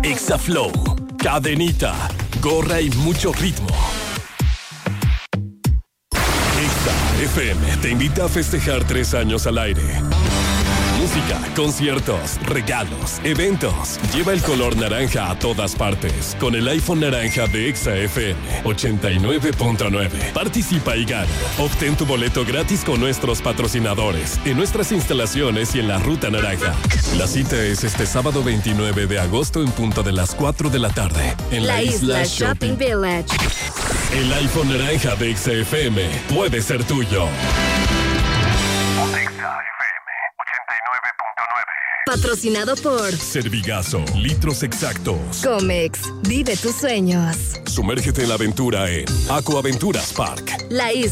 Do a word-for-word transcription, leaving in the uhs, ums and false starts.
Exaflow, cadenita, gorra y mucho ritmo. Exa F M te invita a festejar tres años al aire. Música, conciertos, regalos, eventos. Lleva el color naranja a todas partes con el iPhone naranja de Exa F M ochenta y nueve punto nueve. Participa y gana. Obtén tu boleto gratis con nuestros patrocinadores en nuestras instalaciones y en la Ruta Naranja. La cita es este sábado veintinueve de agosto en punto de las cuatro de la tarde en la, la Isla, Isla Shopping, Shopping Village. El iPhone naranja de Exa F M puede ser tuyo. Patrocinado por Servigazo, litros exactos. Comex, vive tus sueños. Sumérgete en la aventura en Aquaventuras Park. La Isla